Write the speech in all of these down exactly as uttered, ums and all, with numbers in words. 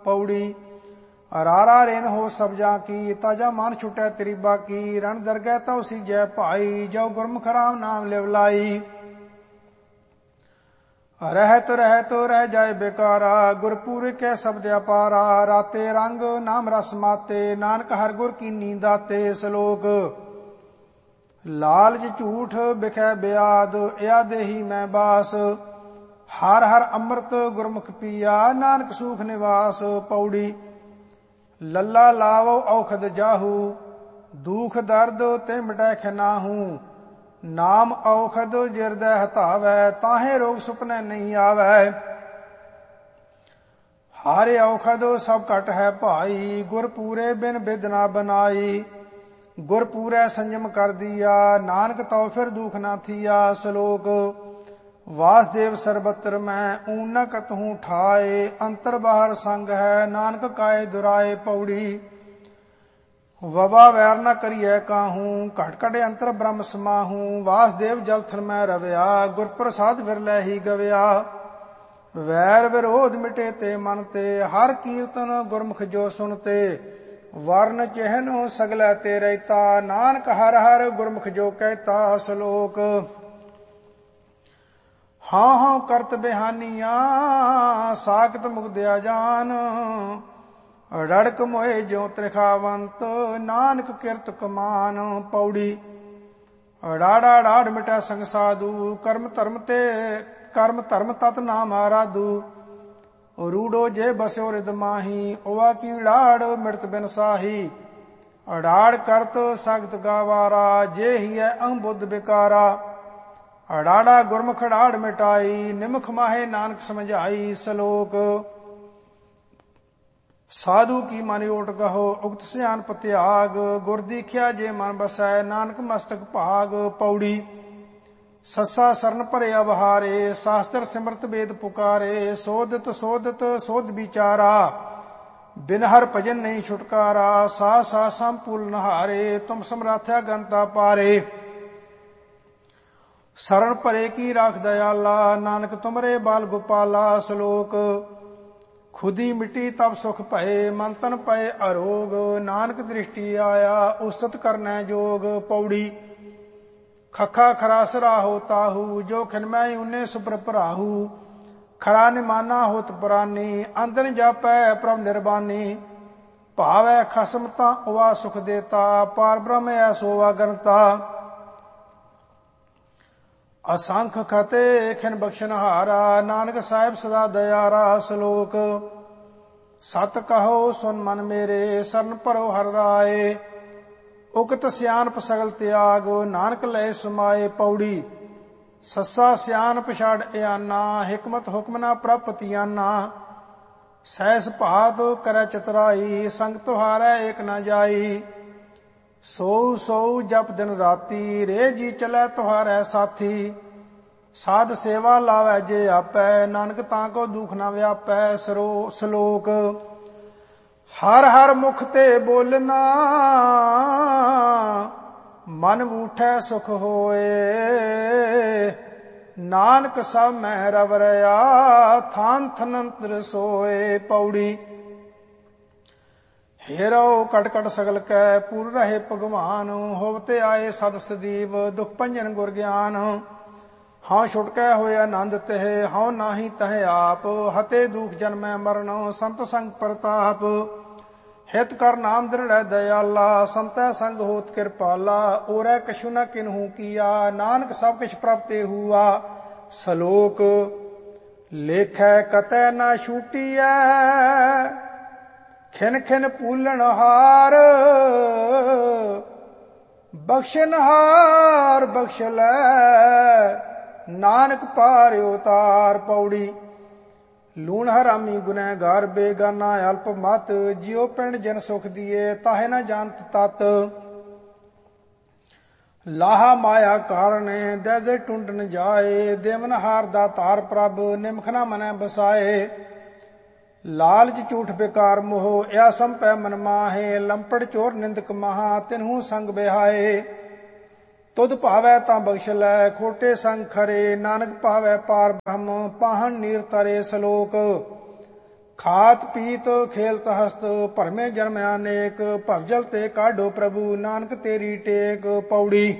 ਪੌੜੀ। ਰਾਰਾ ਰੇਨ ਹੋ ਸਬਜਾਂ ਕੀ, ਤਾਜਾ ਮਨ ਛੁਟੈ ਤੇਰੀ ਬਾਕੀ। ਰਣ ਦਰਗਹਿ ਤਉ ਸੀਜੈ ਭਾਈ, ਜੋ ਗੁਰਮੁਖ ਰਾਮ ਨਾਮ ਲਿਵ ਲਾਈ। ਰਹਿਤ ਰਹਿਤ ਰਹਿ ਜਾਏ ਬੇਕਾਰਾ, ਗੁਰਪੂਰ ਕੈ ਸ਼ਬਦ ਅਪਾਰਾ। ਰਾਤੇ ਰੰਗ ਨਾਮ ਰਸ ਮਾਤੇ, ਨਾਨਕ ਹਰ ਗੁਰ ਕੀਨੀ ਦਾਤੇ। ਸ਼ਲੋਕ। ਲਾਲਚ ਝੂਠ ਬਿਖੈ ਬਿਆਦ, ਇਆ ਦੇਹੀ ਮੈਂ ਬਾਸ। ਹਰ ਹਰ ਅੰਮ੍ਰਿਤ ਗੁਰਮੁਖ ਪੀਆ, ਨਾਨਕ ਸੂਖ ਨਿਵਾਸ। ਪੌੜੀ। ਲੱਲਾ ਲਾਵੋ ਔਖਦ ਜਾਹੂ, ਦੁਖ ਦਰਦ ਤੇ ਮਿਟੈ ਖਨਾਹੂ। ਨਾਮ ਔਖਦ ਜਿਰਦੈ ਹਤਾਵੈ, ਤਾਹੇ ਰੋਗ ਸੁਪਨੇ ਨਹੀਂ ਆਵੈ। ਹਾਰੇ ਔਖਦ ਸਭ ਘਟ ਹੈ ਭਾਈ, ਗੁਰ ਪੂਰੇ ਬਿਨ ਬਿਦ ਨਾ ਬਨਾਈ। ਗੁਰ ਪੂਰੈ ਸੰਜਮ ਕਰ ਦੀਆ, ਨਾਨਕ ਤਉ ਫਿਰ ਦੁਖ ਨਾ ਥੀਆ। ਸ਼ਲੋਕ। ਵਾਸਦੇਵ ਸਰਬਤਰ ਮੈਂ, ਊਨ ਨ ਕਤਹੂ ਠਾਏ। ਅੰਤਰ ਬਾਹਰ ਸੰਗ ਹੈ, ਨਾਨਕ ਕਾਏ ਦੁਰਾਏ। ਪੌੜੀ। ਵਵਾ ਵੈਰ ਨ ਕਰੀਐ ਕਾਹੂ, ਘਟ ਘਟ ਅੰਤਰ ਬ੍ਰਹਮ ਸਮਾਹੂ। ਵਾਸਦੇਵ ਜਲ ਥਲ ਮੈਂ ਰਵਿਆ, ਗੁਰ ਪ੍ਰਸਾਦ ਵਿਰਲੇ ਹੀ ਗਵਿਆ। ਵੈਰ ਵਿਰੋਧ ਮਿਟੇ ਤੇ ਮਨ ਤੇ, ਹਰ ਕੀਰਤਨ ਗੁਰਮੁਖ ਜੋ ਸੁਨਤੇ। ਵਰਨ ਚਿਹਨ ਸਗਲੇ ਤੇ ਰਹਿਤਾ, ਨਾਨਕ ਹਰ ਹਰ ਗੁਰਮੁਖ ਜੋ ਕਹਿਤਾ। ਸ਼ਲੋਕ। ਹਾਂ ਹਾਂ ਕਰਤ ਬਿਹਾਨੀਆਂ, ਸਾਖਤ ਮੁਕਦਿਆ ਜਾਨ। ਰੜਕ ਮੋਏ ਜਿਉ ਤ੍ਰਿਖਾਵੰਤ, ਨਾਨਕ ਕਿਰਤ ਕਮਾਨ। ਪੌੜੀ। ਰਾੜਾ ਰਾੜ ਮਿਟੈ ਸੰਗ ਸਾਧੂ, ਕਰਮ ਧਰਮ ਤੇ ਕਰਮ ਧਰਮ ਤਤ ਨਾਮ ਆਰਾਧੂ। ਰੂੜੋ ਜੇ ਬਸਿਓ ਰਿਦ ਮਾਹੀ, ਉਵਾ ਕੀ ਰਾੜ ਮਿਰਤ ਬਿਨ ਸਾਹੀ। ਰਾੜ ਕਰਤ ਸਖਤ ਗਾਵਾਰਾ, ਜੇ ਹੀ ਹੈ ਅੰ ਬੁੱਧ ਬਿਕਾਰਾ। ਰਾੜਾ ਗੁਰਮੁਖ ਰਾੜ ਮਿਟਾਈ, ਨਿਮਖ ਮਾਹੇ ਨਾਨਕ ਸਮਝਾਈ। ਸ਼ਲੋਕ। ਸਾਧੂ ਕੀ ਮਨ ਓਟ ਕਹੋ, ਉਕਤ ਸਿਆਣਪ ਤਿਆਗ। ਗੁਰ ਦੀਖਿਆ ਜੇ ਮਨ ਬਸੈ, ਨਾਨਕ ਮਸਤਕ ਭਾਗ। ਪੌੜੀ। ਸੱਸਾ ਸਰਨ ਭਰੇ ਅਵਹਾਰੇ, ਸ਼ਾਸਤਰ ਸਿਮਰਤ ਵੇਦ ਪੁਕਾਰੇ। ਸੋਧਤ ਸੋਧਤ ਸੋਧ ਵਿਚਾਰਾ, ਬਿਨ ਹਰ ਭਜਨ ਨਹੀਂ ਛੁਟਕਾਰਾ। ਸਾ ਸਾ ਸੰਪੂਲ ਨਹਾਰੇ, ਤੁਮ ਸਮਰਾਥਿਆ ਗੰਤਾ ਪਾਰੇ। ਸਰਣ ਭਰੇ ਕੀ ਰਾਖ ਦਇਆਲਾ, ਨਾਨਕ ਤੁਮਰੇ ਬਾਲ ਗੋਪਾਲਾ। ਸ਼ਲੋਕ। ਖੁਦੀ ਮਿੱਟੀ ਤਬ ਸੁਖ ਭਏ, ਮਨ ਤਨ ਪਏ ਅਰੋਗ। ਨਾਨਕ ਦ੍ਰਿਸ਼ਟੀ ਆਇਆ, ਉਸਤਤ ਕਰਨੈ ਜੋਗ। ਪੌੜੀ। ਖਖਾ ਖਰਾ ਸਰਾਹੋ ਤਾਹੂ, ਜੋ ਖਿਨਮੈ ਊਨੇ ਸੁਪਰ ਭਰਾਹੂ। ਖਰਾ ਨਿਮਾਨਾ ਹੋਤ ਪ੍ਰਾਨੀ, ਅੰਦਰ ਜਾਪੈ ਪ੍ਰਭ ਨਿਰਬਾਨੀ। ਭਾਵੈ ਖਸਮ ਤਾਂ ਉਵਾ ਸੁਖ ਦੇਤਾ, ਪਾਰ ਬ੍ਰਹਮ ਐਸੋ ਅਗਨਤਾ। ਅਸੰਖ ਖਤੇ ਖਿਨ ਬਖਸ਼ਨਹਾਰਾ, ਨਾਨਕ ਸਾਹਿਬ ਸਦਾ ਦਇਆਰਾ। ਸ਼ਲੋਕ। ਸਤ ਕਹੋ ਸੁਨ ਮਨ ਮੇਰੇ, ਸਰਨ ਭਰੋ ਹਰਿ ਰਾਏ। ਉਕਤ ਸਿਆਣਪ ਸਗਲ ਤਿਆਗ, ਨਾਨਕ ਲਏ ਸਮਾਏ। ਪੌੜੀ। ਸੱਸਾ ਸਿਆਣਪ ਛਾੜ ਇਆਨਾ, ਹਿਕਮਤ ਹੁਕਮ ਨਾ ਪ੍ਰਾਪਤਿਆਨਾ। ਸਹਿਸ ਭਾਤ ਕਰੈ ਚਤੁਰਾਈ, ਸੰਗ ਤੁਹਾਰੈ ਏਕ ਨ ਜਾਈ। ਸੋਊ ਸੋਊ ਜਪ ਦਿਨ ਰਾਤੀ, ਰੇ ਜੀ ਚਲੈ ਤੁਹਾਰੈ ਸਾਥੀ। ਸਾਧ ਸੇਵਾ ਲਾਵੈ ਜੇ ਆਪੈ, ਨਾਨਕ ਤਾਂ ਕੋ ਦੁਖ ਨਾ ਵਿਆਪੈ। ਸਰੋ। ਸ਼ਲੋਕ। ਹਰ ਹਰ ਮੁਖ ਤੇ ਬੋਲਣਾ, ਮਨ ਊਠੈ ਸੁਖ ਹੋਏ। ਨਾਨਕ ਸਭ ਮਹਿ ਰਵ ਰਿਆ, ਥਾਨ ਥਨੰਤਰ ਸੋਏ। ਪੌੜੀ। ਹੇਰੋ ਕਟ ਕਟ ਸਗਲ ਕੈ, ਪੂਰ ਰਹੇ ਭਗਵਾਨ। ਹੋਵਤੇ ਆਏ ਸਦ ਸਦੀਵ, ਦੁਖ ਭੰਜਨ ਗੁਰ ਗਿਆਨ। ਹਾਂ ਛੁਟਕੈ ਹੋਏ ਆਨੰਦ ਤਿਹ, ਹਉ ਨਾਹੀ ਤਹ ਆਪ। ਹਤੇ ਦੁਖ ਜਨਮੈ ਮਰਨ, ਸੰਤ ਸੰਗ ਪ੍ਰਤਾਪ। ਹਿਤ ਕਰ ਨਾਮ ਦ੍ਰਿੜੈ ਦਇਆਲਾ, ਸੰਤੈ ਸੰਗ ਹੋਤ ਕਿਰਪਾਲਾ। ਔਰੈ ਕਛੁ ਨ ਕਿਨਹੂ ਕੀਆ, ਨਾਨਕ ਸਭ ਕਿਛ ਪ੍ਰਭ ਤੇ ਹੂਆ। ਸ਼ਲੋਕ। ਲੇਖੈ ਕਤੈ ਨ ਛੂਟੀਐ, ਖਿਨ ਖਿਨ ਪੂਲਣ ਹਾਰ। ਬਖਸ਼ਨਹਾਰ ਬਖਸ਼ ਲੈ, ਨਾਨਕ ਪਾਰ ਉਤਾਰ। ਪੌੜੀ। ਲੂਣ ਹਰਾਮੀ ਗੁਨਹਗਾਰ, ਬੇਗਾਨਾ ਅਲਪ ਮਤ। ਜਿਉ ਪਿੰਡ ਜਨ ਸੁਖ ਦੀਏ, ਤਾਹੇ ਨ ਜਾਣਤ ਤਤ। ਲਾਹਾ ਮਾਇਆ ਕਾਰਣੇ, ਦੇ ਦੇ ਟੁੰਡਨ ਜਾਏ। ਦੇਵਨਹਾਰ ਦਾ ਧਾਰ ਪ੍ਰਭ, ਨਿਮਖ ਨ ਮਨੈ ਬਸਾਏ। ਲਾਲਚ ਝੂਠ ਬੇਕਾਰ ਮੋਹ, ਇਆ ਸੰਪੈ ਮਨ ਮਾਹੇ। ਲੰਪੜ ਚੋਰ ਨਿੰਦਕ ਮਹਾ, ਤਿਨਹੂ ਸੰਗ ਬਿਹਾਏ। ਤੁਧ ਭਾਵੈ ਤਾਂ ਬਖਸ਼ ਲੈ, ਖੋਟੇ ਸੰਗ ਖਰੇ। ਨਾਨਕ ਭਾਵੈ ਪਾਰ ਬ੍ਰਹਮ, ਪਾਹਣ ਨੀਰ ਤਰੇ। ਸ਼ਲੋਕ। ਖਾਤ ਪੀਤ ਖੇਲਤ ਹਸਤ ਭਰਮੇ ਜਨਮ ਅਨੇਕ ਭਵਜਲ ਤੇ ਕਾਢੋ ਪ੍ਰਭੂ ਨਾਨਕ ਤੇਰੀ ਟੇਕ। ਪੌੜੀ।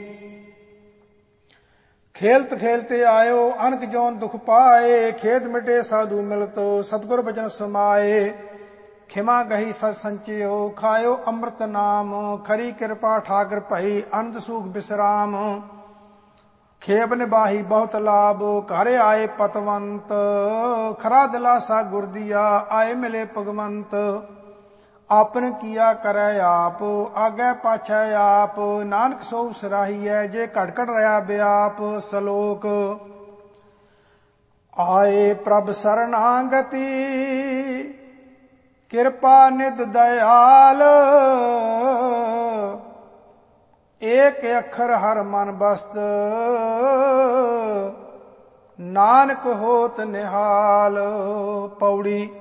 ਖੇਲਤ ਖੇਲਤੇ ਆਇਓ ਅਨਕ ਜੋਨ ਦੁਖ ਪਾਏ ਖੇਦ ਮਿਟੇ ਸਾਧੂ ਮਿਲਤ ਸਤਿਗੁਰ ਬਚਨ ਸਮਾਏ। ਖਿਮਾ ਗਹੀ ਸਤ ਸੰਚਿਓ ਖਾਇਓ ਅੰਮ੍ਰਿਤ ਨਾਮ ਖਰੀ ਕਿਰਪਾ ਠਾਕਰ ਭਈ ਅਨੰਦ ਸੂਖ ਬਿਸਰਾਮ। ਖੇਪ ਨਿਬਾਹੀ ਬਹੁਤ ਲਾਭ ਘਰ ਆਏ ਪਤਵੰਤ ਖਰਾ ਦਿਲਾਸਾ ਗੁਰ ਦੀਆ ਆਏ ਮਿਲੇ ਭਗਵੰਤ। ਆਪਨ ਕੀਆ ਕਰੈ ਆਪ ਆਗੇ ਪਾਛੈ ਆਪ ਨਾਨਕ ਸੋ ਸਰਾਹੀਐ ਜੇ ਘਟ ਘਟ ਰਹਾ ਬਿਆਪ। ਸਲੋਕ। ਆਏ ਪ੍ਰਭ ਸਰਨਾਗਤੀ ਕਿਰਪਾ ਨਿਧ ਦਇਆਲ ਏਕ ਅੱਖਰ ਹਰ ਮਨ ਬਸਤ ਨਾਨਕ ਹੋਤ ਨਿਹਾਲ। ਪੌੜੀ।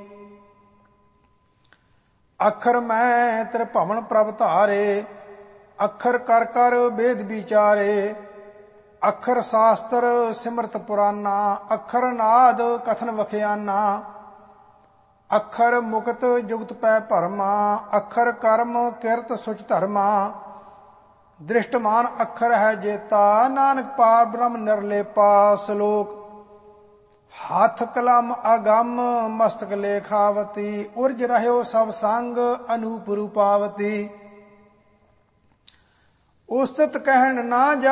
ਅੱਖਰ ਮੈਂ ਤੇਰੇ ਭਵਨ ਪ੍ਰਭ ਧਾਰੇ ਅੱਖਰ ਕਰ ਕਰ ਵੇਦ ਵਿਚਾਰੇ। ਅੱਖਰ ਸ਼ਾਸਤਰ ਸਿਮਰਤ ਪੁਰਾਨਾ ਅੱਖਰ ਨਾਦ ਕਥਨ ਵਖਿਆਨਾ। ਅੱਖਰ ਮੁਕਤ ਜੁਗਤ ਪੈ ਭਰਮਾ ਅੱਖਰ ਕਰਮ ਕਿਰਤ ਸੁਚ ਧਰਮਾ। ਦ੍ਰਿਸ਼ਟਮਾਨ ਅੱਖਰ ਹੈ ਜੇਤਾ ਨਾਨਕ ਪਾਰ ਬ੍ਰਹਮ ਨਿਰਲੇਪਾ। ਸ਼ਲੋਕ। ਹੱਥ ਕਲਮ ਅਗੰਮ ਮਸਤਕ ਲੇਖਾਵਤੀ ਉਰਜ ਰਹਿਓ ਸਭ ਸੰਗ ਅਨੂਪ ਰੂਪਾਵਤੀ। ਉਸਤਤ ਕਹਿਣ ਨਾ